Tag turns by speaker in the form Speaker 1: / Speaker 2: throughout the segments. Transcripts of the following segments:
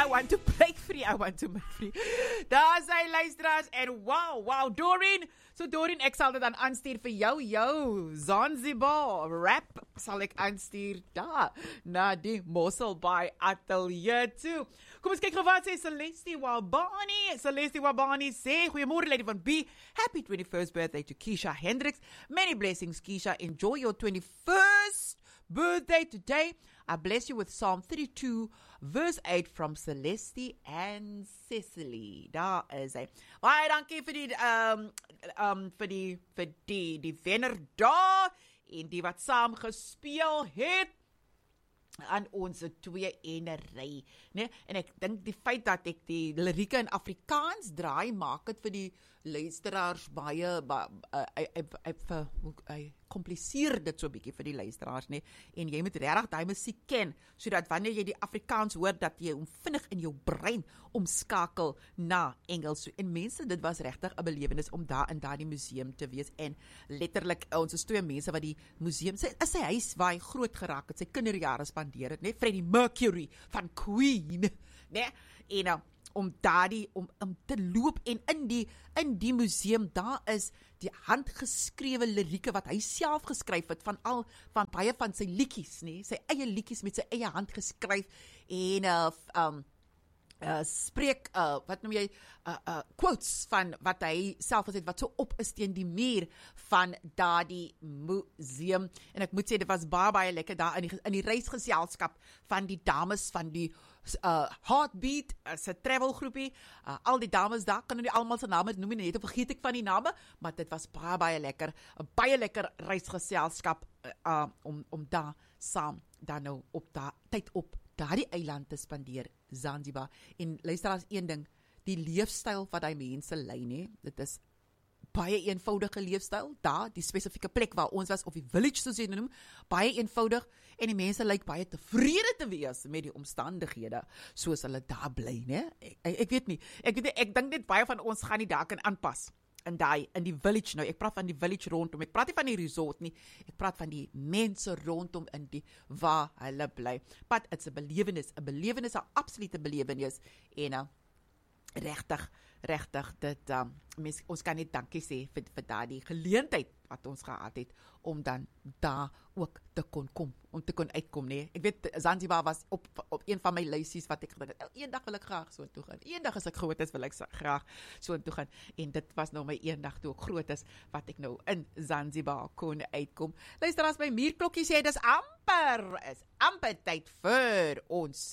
Speaker 1: want to break free. I want to make free. Daar sy luisteraars en wow, Doreen. So Doreen, ek sal dit dan aanstuur vir jou Zanzibar rap sal ek aanstuur daar na die Mosselbaai Atelier toe. Kom ons kyk gou wat sê Celeste Wabani. Celeste Wabani sê, goeiemôre Lady van B. Happy 21st birthday to Keisha Hendricks. Many blessings, Keisha. Enjoy your 21st birthday today. I bless you with Psalm 32 verse 8 from Celeste and Cecily. Daar is hy. Baie dankie vir die wenner daar en die wat saam gespeel het aan ons twee enery, né? En ek dink die feit dat ek die lirieke in Afrikaans draai, maak dit vir die luisteraars baie hy kompliseer dit so 'n bietjie vir die luisteraars, né? En jy moet regtig daai musiek ken sodat wanneer jy die Afrikaans hoor dat jy hom vinnig in jou brein omskakel na Engels. So, en mense, dit was regtig 'n belewenis om daar in daardie museum te wees en letterlik ons is twee mense wat die museum sy huis waar hy groot geraak het, sy kinderjare spandeer het, né? Freddie Mercury van Queen, né? En om te loop en in die museum daar is die handgeskrewe lirieke wat hy self geskryf het van baie van sy liedjies, nee, sy eie liedjies met sy eie hand geskryf en spreek wat noem jy quotes van wat hy self gesê het wat so op is teen die muur van daardie museum. En ek moet sê dit was baie lekker daar in die reisgeselskap van die dames van die Heartbeat se travel groepie. Al die dames daar, kan nie almal se name noem nie, net vergeet ek van die name, maar dit was baie lekker, 'n baie lekker reisgeselskap om daar saam dan nou op tyd op daardie eiland te spandeer, Zanzibar. En luisteraars, een ding, die leefstyl wat die mense lei, nee, dit is baie eenvoudige leefstyl, daar, die spesifieke plek waar ons was, of die village soos jy noem, baie eenvoudig, en die mense lyk baie tevrede te wees met die omstandighede, soos hulle daar bly, nee. Ek weet nie, ek dink net baie van ons gaan nie daar kan aanpas, in die village nou, ek praat van die village rondom, ek praat nie van die resort nie, ek praat van die mense rondom in die, waar hulle bly. But it's 'n belewenis, 'n absolute belewenis, en regtig dit, ons kan net dankie sê vir daardie geleentheid wat ons gehad het, om dan daar ook te kon kom, om te kon uitkom, nee. Ek weet, Zanzibar was op een van my lysies wat ek gedink het, eendag wil ek graag so toe gaan, eendag as ek groot is, wil ek graag so toe gaan, en dit was nou my eendag toe ek groot is, wat ek nou in Zanzibar kon uitkom. Luister, as my muurklokkie sê, dis amper tyd vir ons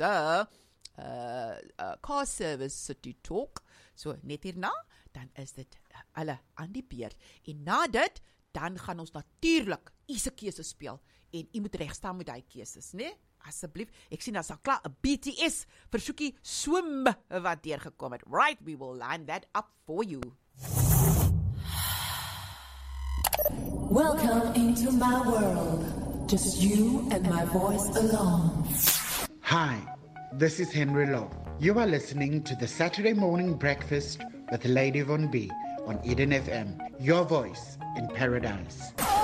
Speaker 1: car service city talk, so net hierna, dan is dit hulle aan die beurt, en na dit, dan gaan ons natuurlik se keuse speel, en jy moet regstaan met die keuses, né? Asseblief, ek sien as al klaar 'n BTS versoekie swim wat deurgekom het. Right, we will line that up for you.
Speaker 2: Welcome into my world, just you and my voice alone.
Speaker 3: Hi, this is Henry Law. You are listening to the Saturday Morning Breakfast with Lady Von B on Eden FM, your voice in paradise.